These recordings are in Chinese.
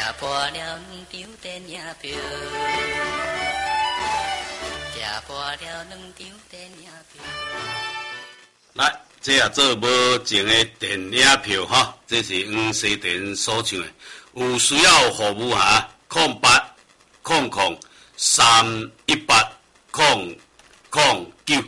破了两张电影票，吃破了两张电影票。 来，这也做无情的电影票哈，这是黄西田所唱的。有需要服务哈，0800318009。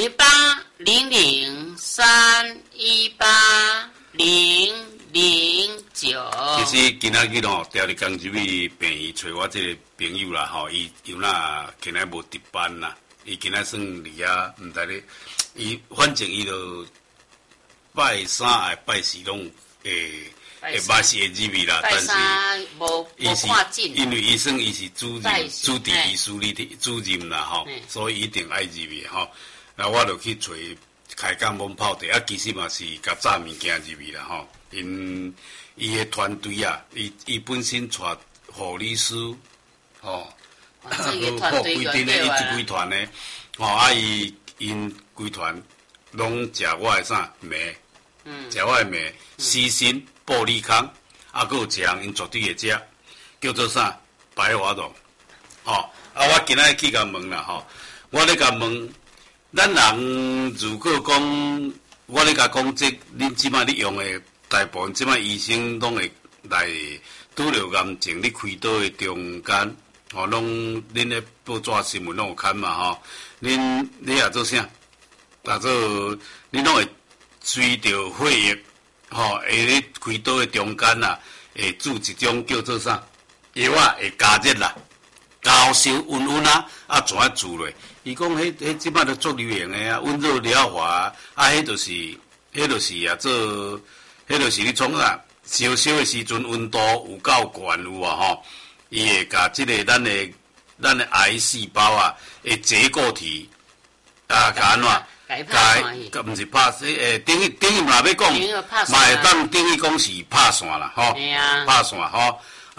0800318009。 其实今仔日吼，调入工入去病院找我这个朋友啦吼，伊有那今仔无值班啦，伊今仔算伫遐，毋知咧，伊反正伊就拜三啊拜四拢会嘛是会入去啦，但是伊是因为医生伊是主治医师主任啦吼，所以一定爱入去吼。那我就去找开讲门泡茶，其实嘛是甲炸物件入去啦吼。伊个团队啊，伊本身带护理师吼， 这个团队规定咧，一规团咧，因规团拢食我的啥糜，食我的糜，西芹、玻璃康，还有一项因绝对会食，叫做啥白花龙，我今仔去甲问啦吼，我咧甲问，咱人如果讲，我咧甲讲这，恁即摆咧用的大部分即摆医生拢会来拄着癌症，咧开刀的中间，拢恁咧报纸新闻拢有看嘛吼，恁也做啥？做恁拢会随着血液，会咧开刀的中间啦，会注一种叫做啥药啊，会加热啦，高烧温温啊，怎啊注落？伊讲迄即摆都足流行的啊，温热疗法啊，迄就是啊做，迄就是你创啊，烧烧的时阵温度有够悬有啊吼，伊会甲即个咱的癌细胞啊，会结构体甲安怎？毋是拍等于嘛要讲，嘛会当等于讲是拍线啦，吼，拍线吼，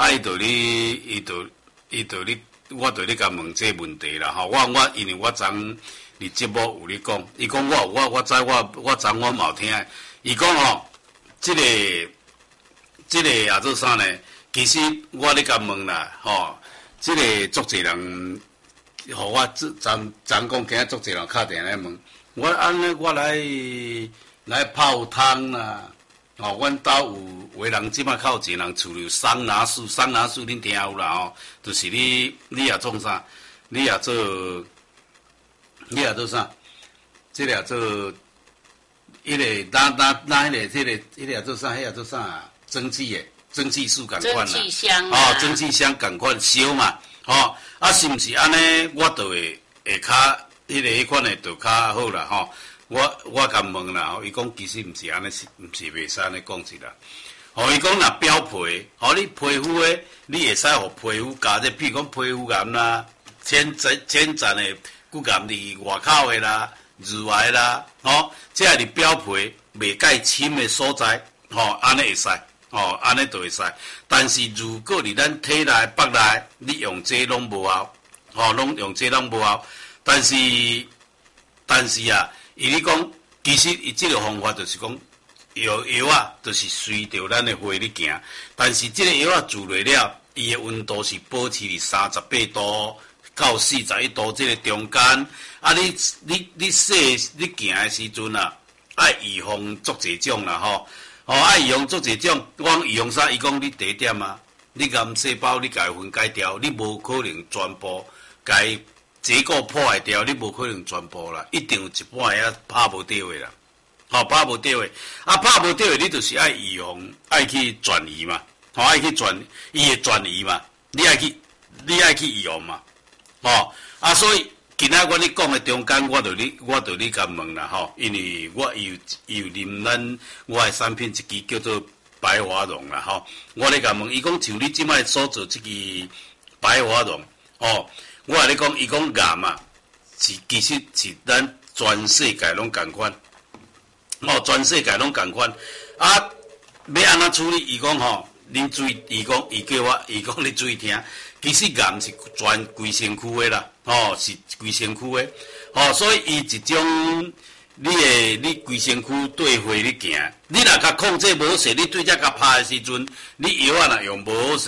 我对你甲问这问题啦，吼，我因为我昨伫节目有咧讲，伊讲我知我昨我嘛有听，伊讲吼，这个也做啥呢？其实我咧甲问啦，吼，这个足侪人，互我昨讲今仔足侪人敲电来问。我安尼，我来泡汤啦，阮兜有人即摆较有钱人厝里有桑拿树恁听有啦吼，就是你也做啥？你也做啥？这个也做迄个迄个也做啥？迄也做啥？蒸汽树共款啦， 蒸汽箱蒸汽箱共款烧嘛，是毋是安尼？我就会较。迄款的就较好啦吼，我甲问啦，伊讲其实毋是安尼，毋是袂使安尼讲是啦。伊讲若表皮，你皮肤诶，你会使互皮肤加热，譬如讲皮肤癌啦、浅层的骨癌伫外口的啦、乳癌啦，这是表皮袂介深的所在，安尼会使，安尼就会使。但是如果伫咱体内、腹内，你用这拢无效，拢用这拢无效。但是啊，伊咧讲，其实伊即个方法就是讲，药啊，就是随着咱的血咧行。但是即个药啊注落了，伊的温度是保持伫38度到41度即个中间。你行的时阵啊，爱预防足侪种啦吼，爱预防足侪种。我预防啥？伊讲你第一点啊，你癌细胞你甲伊分解掉，你无可能全部甲伊结构破坏掉，你无可能全部啦，一定有一半遐拍无到的啦，拍无到的，拍无到的，你就是爱预防，爱去转移嘛，爱去伊会转移嘛，你爱去预防嘛，所以今仔我咧讲的中间，我就你甲问啦吼，因为我有啉咱我的产品一支叫做白花龙啦吼，我咧甲问，伊讲像你即摆所做这支白花龙，我咧讲，伊讲癌啊，其实是咱全世界拢共款，全世界拢共款。要安怎处理？伊讲恁注意，伊讲你注意听。其实癌是全规身躯的啦，是规身躯的，所以伊一种你规身躯对血咧行，你若甲控制无势，你对遮甲拍的时阵，你药啊若用无好势。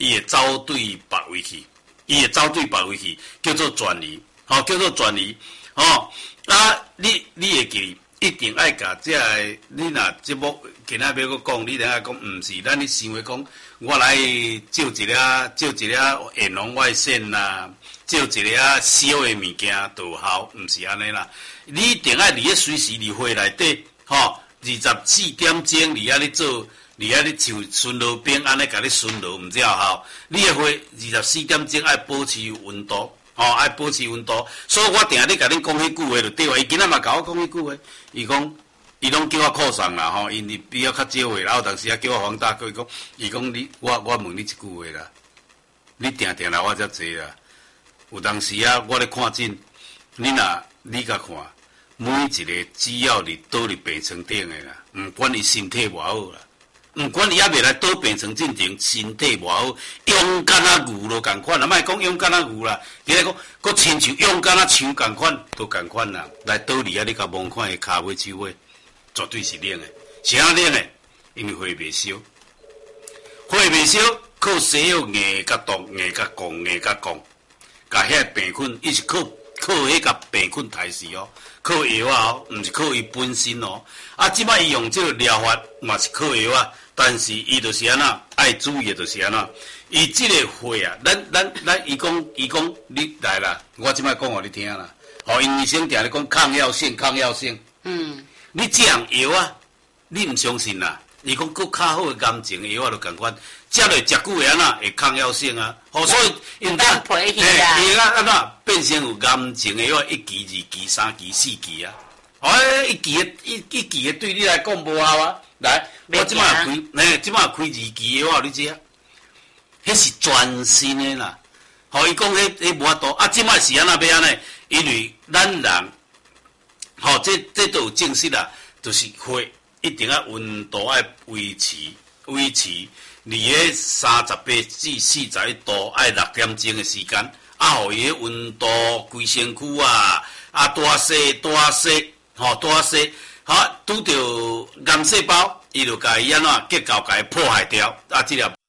伊会走对别位去，叫做转移，叫做转移，你会记，一定爱甲这个，你若节目今仔要搁讲，你等下讲，毋是，咱你想要讲，我来照一个炎红外线啦，照一个小的物件就好，毋是安尼啦。你一定爱伫咧随时伫会内底，24点钟伫遐咧做，伫遐咧像巡逻兵安尼甲你巡逻，毋才有效。你的会24点钟爱保持温度。爱保持温度，所以我定咧甲恁讲迄句话就对啊。伊今仔嘛甲我讲迄句话，伊拢叫我靠上啦，因为比较较少话，然后当时啊叫我放大，伊讲我问你一句话啦，你定定来我才坐啦。有当时啊，我咧看诊，你甲看，每一个只要你倒伫病床顶的啦，毋管伊身体偌好啦。毋管伊还未来倒病床进前，身体偌好，勇敢啊牛就共款啦，莫讲勇敢啊牛啦，其实讲，佫亲像勇敢啊枪共款，都共款啦。来倒伫遐，你甲望看伊骹尾手尾，绝对是冷的。是安冷的，因为火袂烧，靠西药硬甲冻，甲遐病菌，伊是靠迄甲病菌杀死哦。靠药啊，毋是靠伊本身哦。即摆伊用这个疗法嘛是靠药啊，但是伊就是安那爱注意的就是安那。伊这个火啊，咱伊讲你来啦，我即摆讲互你听啦。因医生定咧讲抗药性。你这样药啊，你毋相信啦？伊讲佫较好的癌症的药啊，就共款，食落食久会安那会抗药性啊。所以因这伊安怎变成有癌症的药，1期、2期、3期、4期啊。一期的对你来讲无效啊。来，我即摆开2期的药，你知啊？迄是全新的啦。伊讲迄无法度。即摆是安那要安尼？因为咱人，这都有证实啦，就是火一定要温度要维持伫咧38至41度，爱6点钟的时间，互伊温度规身躯大细，拄着癌细胞，伊就甲伊安怎结构甲伊破坏掉，即粒